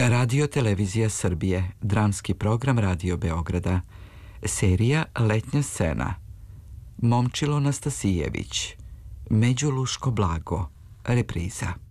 Radio Televizija Srbije, dramski program Radio Beograda, serija Letnja scena, Momčilo Nastasijević, Međuluško blago, repriza.